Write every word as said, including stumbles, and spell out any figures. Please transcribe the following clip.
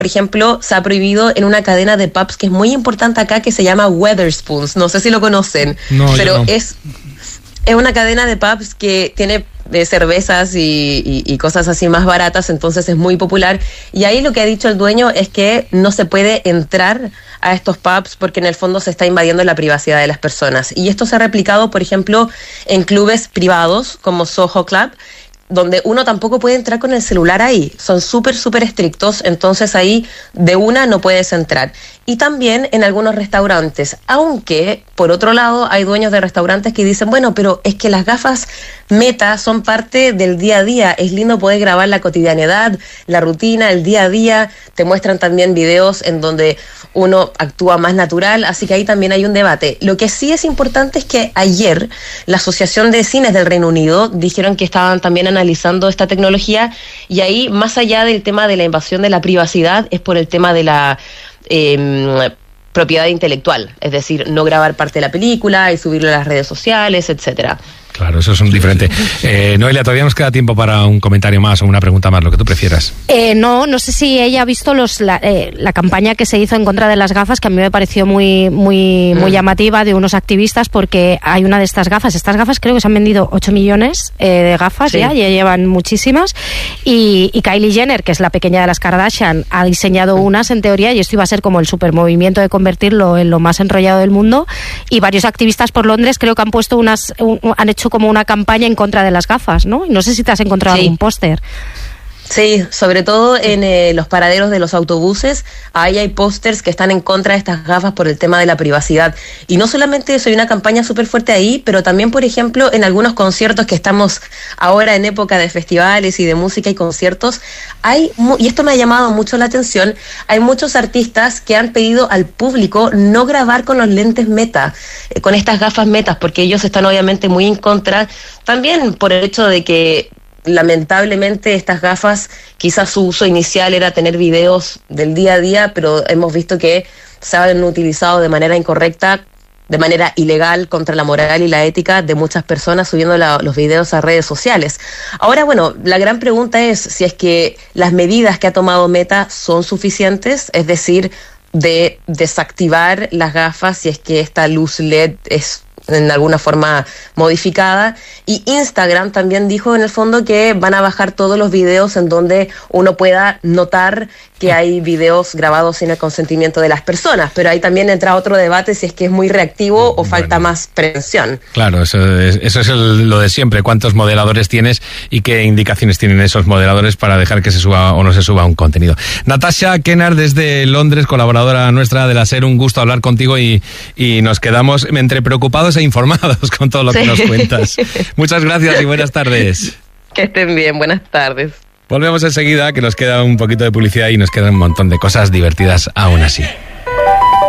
por ejemplo, se ha prohibido en una cadena de pubs que es muy importante acá, que se llama Wetherspoons. No sé si lo conocen, no, pero no. es, es una cadena de pubs que tiene de cervezas y, y, y cosas así más baratas, entonces es muy popular. Y ahí lo que ha dicho el dueño es que no se puede entrar a estos pubs porque en el fondo se está invadiendo la privacidad de las personas. Y esto se ha replicado, por ejemplo, en clubes privados como Soho Club, donde uno tampoco puede entrar con el celular ahí. Son súper, súper estrictos, entonces ahí de una no puedes entrar. Y también en algunos restaurantes, aunque por otro lado hay dueños de restaurantes que dicen, bueno, pero es que las gafas Meta son parte del día a día, es lindo poder grabar la cotidianidad, la rutina, el día a día, te muestran también videos en donde uno actúa más natural, así que ahí también hay un debate. Lo que sí es importante es que ayer la Asociación de Cines del Reino Unido dijeron que estaban también analizando esta tecnología, y ahí, más allá del tema de la invasión de la privacidad, es por el tema de la eh, propiedad intelectual, es decir, no grabar parte de la película y subirlo a las redes sociales, etcétera. Claro, eso es un diferente. Eh, Noelia, todavía nos queda tiempo para un comentario más o una pregunta más, lo que tú prefieras. Eh, no, no sé si ella ha visto los la, eh, la campaña que se hizo en contra de las gafas, que a mí me pareció muy muy muy llamativa, de unos activistas, porque hay una de estas gafas. Estas gafas creo que se han vendido ocho millones eh, de gafas, sí. ya, ya llevan muchísimas. Y, y Kylie Jenner, que es la pequeña de las Kardashian, ha diseñado unas en teoría, y esto iba a ser como el supermovimiento de convertirlo en lo más enrollado del mundo. Y varios activistas por Londres creo que han puesto unas, un, han hecho como una campaña en contra de las gafas, ¿no? No sé si te has encontrado sí. algún póster. Sí, sobre todo en eh, los paraderos de los autobuses, ahí hay pósters que están en contra de estas gafas por el tema de la privacidad. Y no solamente eso, hay una campaña súper fuerte ahí, pero también, por ejemplo, en algunos conciertos que estamos ahora en época de festivales y de música y conciertos, hay, y esto me ha llamado mucho la atención, hay muchos artistas que han pedido al público no grabar con los lentes Meta, eh, con estas gafas Metas, porque ellos están obviamente muy en contra, también por el hecho de que lamentablemente estas gafas, quizás su uso inicial era tener videos del día a día, pero hemos visto que se han utilizado de manera incorrecta, de manera ilegal, contra la moral y la ética de muchas personas subiendo la, los videos a redes sociales. Ahora, bueno, la gran pregunta es si es que las medidas que ha tomado Meta son suficientes, es decir, de desactivar las gafas si es que esta luz L E D es en alguna forma modificada. Y Instagram también dijo en el fondo que van a bajar todos los videos en donde uno pueda notar que hay videos grabados sin el consentimiento de las personas, pero ahí también entra otro debate si es que es muy reactivo o bueno, falta más prevención. Claro, eso es, eso es el, lo de siempre, cuántos moderadores tienes y qué indicaciones tienen esos moderadores para dejar que se suba o no se suba un contenido. Natasha Kennard desde Londres, colaboradora nuestra de la SER, un gusto hablar contigo y, y nos quedamos entre preocupados e informados con todo lo que sí. nos cuentas. Muchas gracias y buenas tardes. Que estén bien, buenas tardes. Volvemos enseguida, que nos queda un poquito de publicidad y nos quedan un montón de cosas divertidas aún así.